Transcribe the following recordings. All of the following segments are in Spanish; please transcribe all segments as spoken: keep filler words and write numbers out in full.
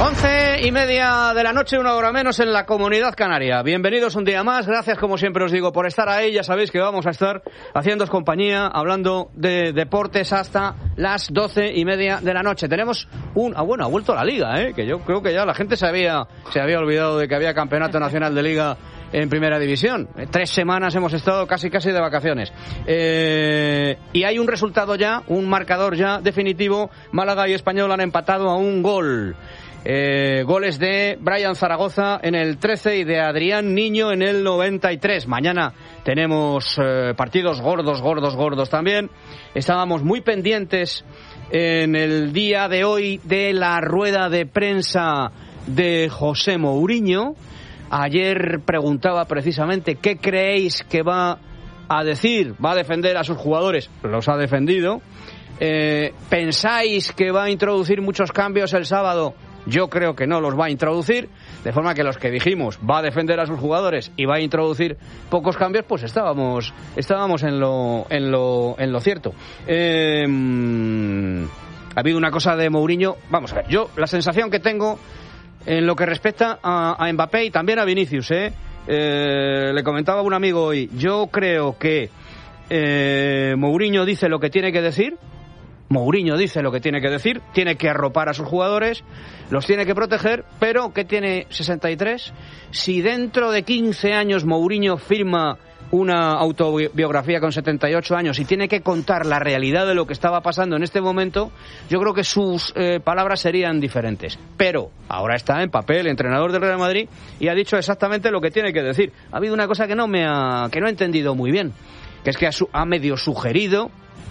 Once y media de la noche, una hora menos en la Comunidad Canaria. Bienvenidos un día más, gracias como siempre os digo por estar ahí. Ya sabéis que vamos a estar haciéndoos compañía, hablando de deportes hasta las doce y media de la noche. Tenemos un... Ah, bueno, ha vuelto la Liga, ¿eh? Que yo creo que ya la gente se había, se había olvidado de que había Campeonato Nacional de Liga en Primera División. Tres semanas hemos estado casi casi de vacaciones. Eh, y hay un resultado ya, un marcador ya definitivo. Málaga y Español han empatado a un gol. Eh, goles de Brian Zaragoza en el trece y de Adrián Niño en el noventa y tres. Mañana tenemos eh, partidos gordos, gordos, gordos también. Estábamos muy pendientes en el día de hoy de la rueda de prensa de José Mourinho. Ayer preguntaba precisamente qué creéis que va a decir, va a defender a sus jugadores. Los ha defendido. Eh, ¿Pensáis que va a introducir muchos cambios el sábado? Yo creo que no los va a introducir, de forma que los que dijimos va a defender a sus jugadores y va a introducir pocos cambios, pues estábamos estábamos en lo en lo en lo cierto. Eh, ha habido una cosa de Mourinho, vamos a ver, yo la sensación que tengo en lo que respecta a, a Mbappé y también a Vinicius, eh, eh le comentaba a un amigo hoy, yo creo que eh, Mourinho dice lo que tiene que decir. Mourinho dice lo que tiene que decir, tiene que arropar a sus jugadores, los tiene que proteger, pero que tiene sesenta y tres. Si dentro de quince años Mourinho firma una autobiografía con setenta y ocho años y tiene que contar la realidad de lo que estaba pasando en este momento, yo creo que sus eh, palabras serían diferentes. Pero ahora está en papel entrenador del Real Madrid y ha dicho exactamente lo que tiene que decir. Ha habido una cosa que no me ha, que no he entendido muy bien, que es que ha, su, ha medio sugerido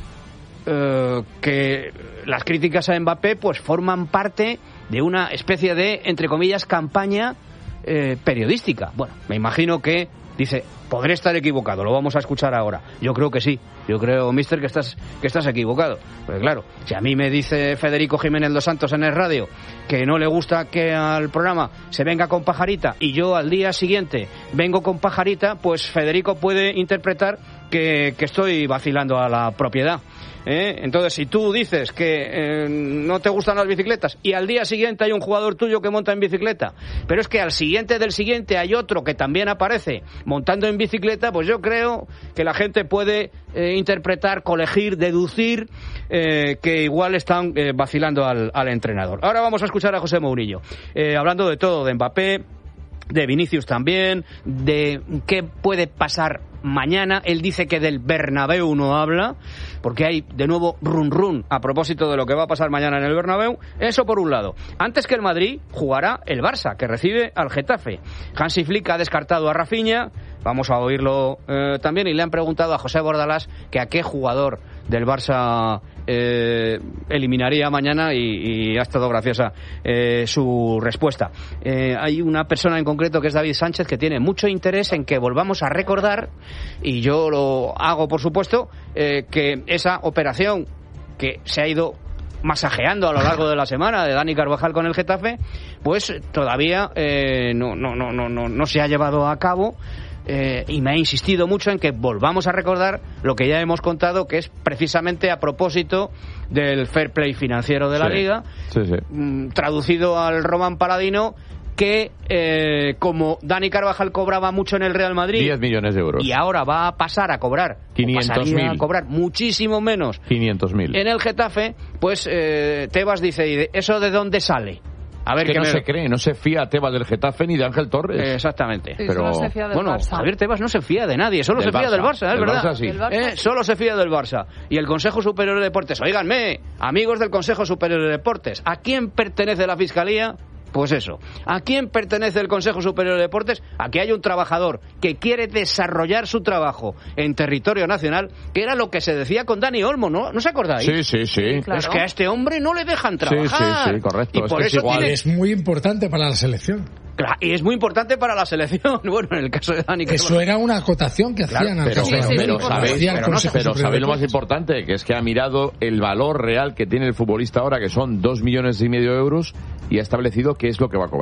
Uh, que las críticas a Mbappé pues forman parte de una especie de, entre comillas, campaña eh, periodística. Bueno, me imagino que dice, podré estar equivocado, lo vamos a escuchar ahora. Yo creo que sí, yo creo, mister, que estás, que estás equivocado. Porque claro, si a mí me dice Federico Jiménez dos Santos en el radio que no le gusta que al programa se venga con pajarita y yo al día siguiente vengo con pajarita, pues Federico puede interpretar que, que estoy vacilando a la propiedad. ¿Eh? Entonces, si tú dices que eh, no te gustan las bicicletas y al día siguiente hay un jugador tuyo que monta en bicicleta, pero es que al siguiente del siguiente hay otro que también aparece montando en bicicleta, pues yo creo que la gente puede eh, interpretar, colegir, deducir eh, que igual están eh, vacilando al, al entrenador. Ahora vamos a escuchar a José Mourinho, eh, hablando de todo, de Mbappé, de Vinicius también, de qué puede pasar mañana. Él dice que del Bernabéu no habla, porque hay de nuevo run run a propósito de lo que va a pasar mañana en el Bernabéu. Eso por un lado. Antes que el Madrid jugará el Barça, que recibe al Getafe. Hansi Flick ha descartado a Rafinha, vamos a oírlo eh, también, y le han preguntado a José Bordalás que a qué jugador del Barça eh, eliminaría mañana, y, y ha estado graciosa eh, su respuesta. Eh, hay una persona en concreto que es David Sánchez, que tiene mucho interés en que volvamos a recordar, y yo lo hago por supuesto, eh, que esa operación que se ha ido masajeando a lo largo de la semana de Dani Carvajal con el Getafe, pues todavía eh, no, no, no, no, no, no se ha llevado a cabo. Eh, y me ha insistido mucho en que volvamos a recordar lo que ya hemos contado, que es precisamente a propósito del fair play financiero de la sí, Liga, sí, sí. Mm, traducido al Román Paladino, que eh, como Dani Carvajal cobraba mucho en el Real Madrid, diez millones de euros, y ahora va a pasar a cobrar quinientos mil, a cobrar muchísimo menos quinientos mil en el Getafe, pues eh, Tebas dice, ¿y de eso de dónde sale? A ver, que no me... se cree, no se fía Tebas del Getafe ni de Ángel Torres. Eh, exactamente. Sí, pero se fía del bueno, Barça. Javier Tebas no se fía de nadie, solo del se fía Barça. del Barça, es del verdad. Barça, sí. Eh, solo se fía del Barça. Y el Consejo Superior de Deportes, óiganme, amigos del Consejo Superior de Deportes, ¿a quién pertenece la Fiscalía? Pues eso. ¿A quién pertenece el Consejo Superior de Deportes? A que haya un trabajador que quiere desarrollar su trabajo en territorio nacional, que era lo que se decía con Dani Olmo, ¿no? ¿No os acordáis? Sí, sí, sí. Sí, claro. Es que a este hombre no le dejan trabajar. Sí, sí, sí, correcto. Y Es por que es eso igual. tiene... Es muy importante para la selección. Claro, y es muy importante para la selección. Bueno, en el caso de Dani... Eso era una acotación que Claro, hacían pero, antes. Sí, sí, pero, sí, sabéis, hacía el pero, no, Consejo pero Superior sabéis de lo más Deportes. importante, que es que ha mirado el valor real que tiene el futbolista ahora, que son dos millones y medio de euros, y ha establecido qué es lo que va a cobrar.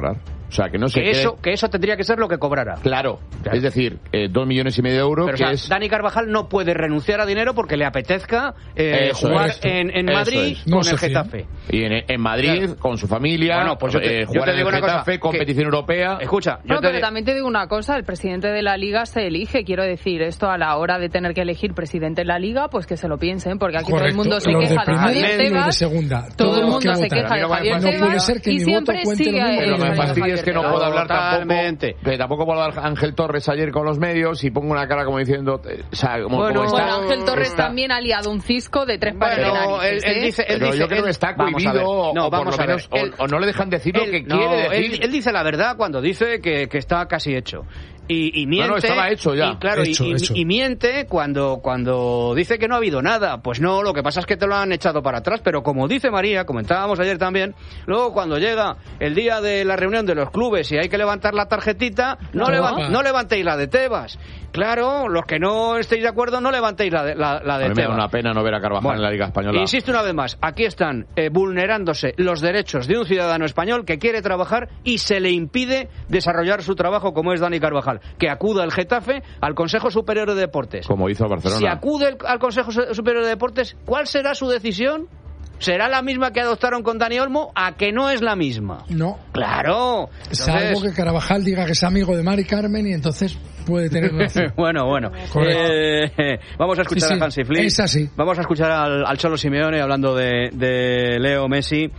O sea, que no se que quede... eso que eso tendría que ser lo que cobrara. Claro, Claro. es decir, eh, dos millones y medio de euros, Pero, que o sea, es... Dani Carvajal no puede renunciar a dinero porque le apetezca eh, Eso jugar es. en, en Eso Madrid es. con No el se fían. Getafe. Y en, en Madrid, Claro. con su familia, Bueno, pues yo te- eh, yo jugar te en digo el una cosa, Getafe, que- competición europea... Escucha, yo Bueno, te pero di- también te digo una cosa, el presidente de la Liga se elige, quiero decir, esto a la hora de tener que elegir presidente de la Liga, pues que se lo piensen, porque aquí todo el Correcto. mundo se Los queja de de primera Javier y los de Tebas, segunda. todo Todos el los mundo que se votan. queja de Pero Javier no puede Tebas ser que y mi siempre voto cuente lo sigue mismo Pero que me el de fastidia es que no Tebas. puedo hablar tampoco, Totalmente. que tampoco puedo hablar Ángel Torres ayer con los medios y pongo una cara como diciendo, eh, o sea, como, Bueno, como está, Bueno, Ángel Torres está- también ha liado un cisco de tres pares de Bueno, él, narices, él ¿eh? dice, él Pero dice, yo creo él- que está vamos a ver. cohibido, No, o por vamos lo a ver. menos, o- Él- o no le dejan decir lo él- que no, quiere él- decir. Él, dice la verdad cuando dice que, que está casi hecho. Y, y miente. No, no, estaba hecho ya. Y, claro, y- Hecho, y, hecho. y miente cuando, cuando dice que no ha habido nada. Pues no, lo que pasa es que te lo han echado para atrás. Pero como dice María, comentábamos ayer también, luego cuando llega el día de la reunión de los clubes y hay que levantar la tarjetita, no, No, levan- pa. no levantéis la de Tebas. Claro, los que no estéis de acuerdo, no levantéis la de, la, la de A mí me da Tebas. una pena no ver a Carvajal Bueno, en la Liga Española. Insisto una vez más, aquí están eh, vulnerándose los derechos de un ciudadano español que quiere trabajar y se le impide desarrollar su trabajo como es Dani Carvajal. Que acuda al Getafe, al Consejo Superior de Deportes. Como hizo el Barcelona. Si acude el- al Consejo Su- Superior de Deportes, ¿cuál será su decisión? ¿Será la misma que adoptaron con Dani Olmo? ¿A que no es la misma? No. Claro. Salvo Entonces- que Carvajal diga que es amigo de Mari Carmen y entonces puede tener razón. bueno, bueno. Correcto. Eh, vamos a escuchar Sí, sí, a Hansi Flick. es así. Vamos a escuchar al, al Cholo Simeone hablando de, de Leo Messi.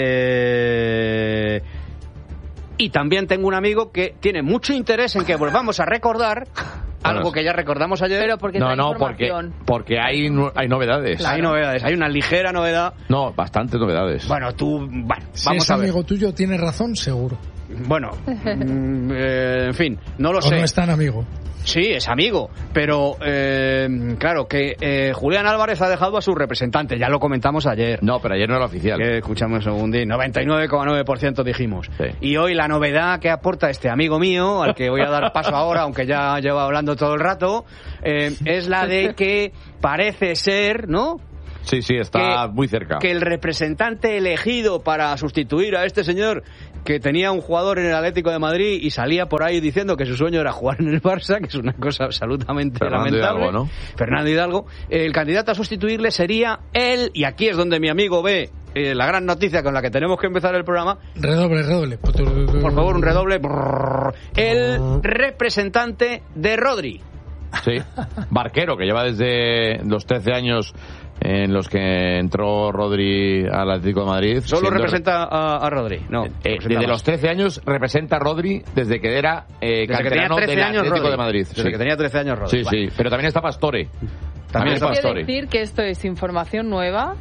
Eh, y también tengo un amigo que tiene mucho interés en que volvamos a recordar algo que ya recordamos ayer. Pero porque No, trae no, porque, información. porque hay, nu- hay novedades. Hay novedades, hay una ligera novedad. No, bastantes novedades. Bueno, tú, bueno, Si vamos es a ver. amigo tuyo, tiene razón, seguro. Bueno, mm, eh, en fin, no lo O sé. no es tan amigo. Sí, es amigo, pero eh, claro que eh, Julián Álvarez ha dejado a su representante, ya lo comentamos ayer. No, pero ayer no era oficial. Que escuchamos un segundín, noventa y nueve coma nueve por ciento dijimos. Sí. Y hoy la novedad que aporta este amigo mío, al que voy a dar paso ahora, aunque ya lleva hablando todo el rato, eh, es la de que parece ser, ¿no?, Sí, sí, está que- muy cerca. que el representante elegido para sustituir a este señor que tenía un jugador en el Atlético de Madrid y salía por ahí diciendo que su sueño era jugar en el Barça, que es una cosa absolutamente Fernando lamentable. Hidalgo, ¿no? Fernando Hidalgo. El candidato a sustituirle sería él, y aquí es donde mi amigo ve eh, la gran noticia con la que tenemos que empezar el programa. Redoble, redoble. Por favor, un redoble. Brrr. El representante de Rodri. Sí, Barquero, que lleva desde los trece años en los que entró Rodri al Atlético de Madrid. Solo siendo- representa a, a Rodri. No, Eh, representa desde más. los trece años representa a Rodri desde que era eh, Desde que tenía canterano trece del años Atlético Rodri. de Madrid. Desde Sí. que tenía trece años Rodri. Sí, Vale. sí, pero también está Pastore. También También está está Hay que Pastore. decir que esto es información nueva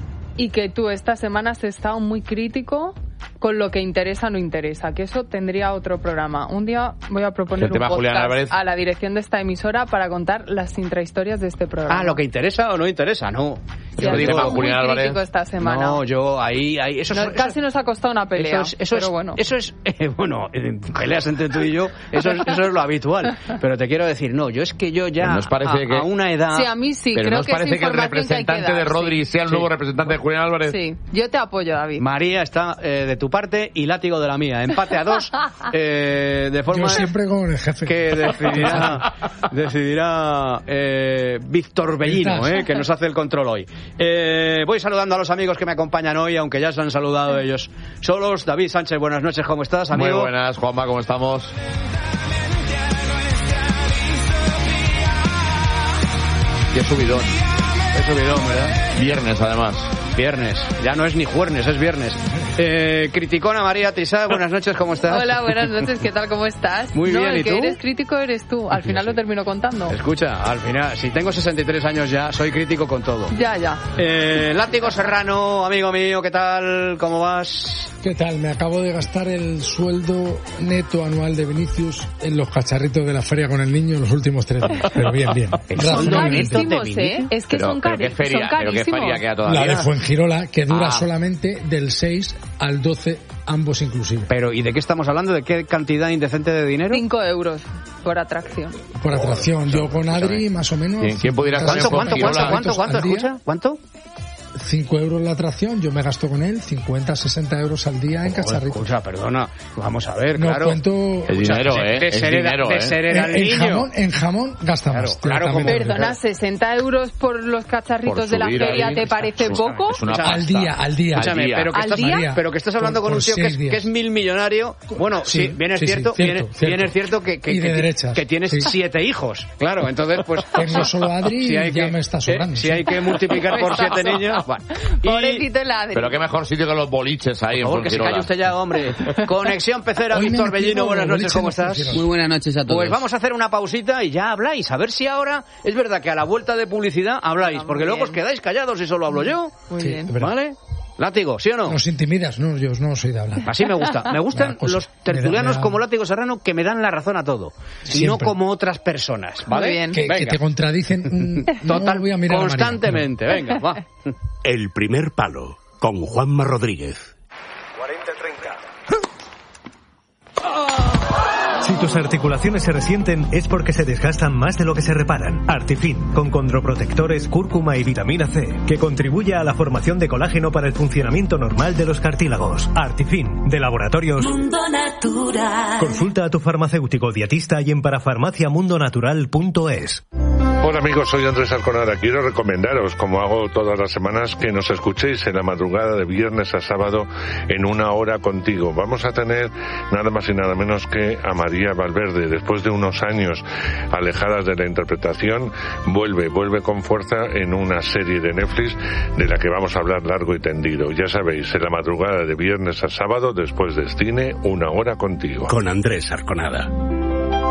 y que tú esta semana has estado muy crítico con lo que interesa o no interesa, que eso tendría otro programa. Un día voy a proponer El un tema Julián podcast Álvarez. a la dirección de esta emisora para contar las intrahistorias de este programa. Ah, lo que interesa o no interesa, no. Sí, Yo has digo, estado muy Julián Álvarez. crítico esta semana. No, yo ahí, ahí eso, No, es- casi eso- nos ha costado una pelea, eso es, eso pero es- bueno. eso es eh, bueno, en peleas entre tú y yo, eso es, eso es lo habitual. Pero te quiero decir, no, yo es que yo ya Pero ¿no os parece a, que- a una edad. Sí, a mí sí, Pero creo ¿no os que es parece que el información que hay que representante dar, de Rodri sí. sea el Sí. nuevo representante de Julián Álvarez? Sí, yo te apoyo, David. María está eh, de tu parte y látigo de la mía. Empate a dos, eh, de forma Yo siempre con el jefe. que decidirá, decidirá eh, Víctor Bellino, eh, que nos hace el control hoy. Eh, voy saludando a los amigos que me acompañan hoy, aunque ya se han saludado ellos solos. David Sánchez, buenas noches, ¿cómo estás, amigo? Muy buenas, Juanma, ¿cómo estamos? Qué subidón. Qué subidón, ¿verdad? Viernes, además. Viernes, ya no es ni jueves, es viernes. Eh, criticona María Trisá, buenas noches, ¿cómo estás? Hola, buenas noches, ¿qué tal? ¿Cómo estás? Muy no, bien, el ¿y que tú? eres crítico eres tú. Al final lo termino contando. Escucha, al final, si tengo sesenta y tres años ya, soy crítico con todo. Ya, ya. Eh, Látigo Serrano, amigo mío, ¿qué tal? ¿Cómo vas? ¿Qué tal? Me acabo de gastar el sueldo neto anual de Vinicius en los cacharritos de la feria con el niño los últimos tres días. Pero bien, bien. El Son sueldo Razonablemente. neto de carísimos, ¿eh? Vinicius. Es que Pero, son, pero cari- qué feria, son pero qué carísimos. feria queda La todavía. de Fuengirola, que dura Ah. solamente del seis al doce, ambos inclusive. Pero, ¿y de qué estamos hablando? ¿De qué cantidad indecente de dinero? Cinco euros por atracción. Por atracción. Yo con Adri, más o menos. ¿Quién- quién pudiera estar en ¿Cuánto, cuánto, cuánto, Fuengirola? cuánto, cuánto, al día. escucha? ¿Cuánto? cinco euros la atracción, yo me gasto con él cincuenta, sesenta euros al día en cacharritos. Escucha, perdona, vamos a ver, no claro. cuento... El dinero, de, ¿eh? De Es ser dinero, de ¿eh? ser al en, niño. en jamón, en jamón gasta Claro, más. claro, también como- lo digo. Perdona, ¿sesenta euros por los cacharritos Por de la subir feria ahí, te parece escúchame, poco? es una Escúchame, Al pasta. día, al día. Escúchame, día. pero que, ¿Al estás, día? pero que estás hablando Por- con un por tío que es, seis días. que es mil millonario. Bueno, sí, Sí, bien es sí, sí, cierto, cierto, bien, cierto. bien es cierto que, que, Y de que- derechas, que tienes sí. siete hijos. Claro, entonces pues... Tengo solo a Adri si y hay ya que, me está sobrando. eh, si sí. hay que multiplicar por siete niños... Bueno. Y, Pobrecito el Adri. Pero qué mejor sitio que los boliches ahí por favor, en que se Fuengirola. calle usted ya, hombre. Conexión Pecera, Hoy me Víctor he Bellino, metido buenas noches, boliche ¿cómo en estás? Fuengirola. Muy buenas noches a todos. Pues vamos a hacer una pausita y ya habláis. A ver si ahora es verdad que a la vuelta de publicidad habláis, Ah, porque muy luego os bien. quedáis callados y solo hablo yo. Muy Sí, bien. es verdad. ¿Vale? Látigo, ¿sí o no? Nos intimidas, no, yo no soy de hablar. Así me gusta. Me gustan Una cosa, los me da- tertulianos me da- como Látigo Serrano que me dan la razón a todo. Y no Siempre. como otras personas, ¿vale? Muy bien. Que, que Venga. te contradicen. mm, no Total, voy a mirar a María, constantemente. Venga, va. El primer palo, con Juanma Rodríguez. Si tus articulaciones se resienten es porque se desgastan más de lo que se reparan. Artifin, con condroprotectores, cúrcuma y vitamina C, que contribuye a la formación de colágeno para el funcionamiento normal de los cartílagos. Artifin, de Laboratorios Mundo Natural. Consulta a tu farmacéutico dietista y en parafarmaciamundonatural punto es. Hola amigos, soy Andrés Arconada. Quiero recomendaros, como hago todas las semanas, que nos escuchéis en la madrugada de viernes a sábado en Una Hora Contigo. Vamos a tener nada más y nada menos que a María Valverde. Después de unos años alejadas de la interpretación, vuelve, vuelve con fuerza en una serie de Netflix de la que vamos a hablar largo y tendido. Ya sabéis, en la madrugada de viernes a sábado, después del cine, Una Hora Contigo. Con Andrés Arconada.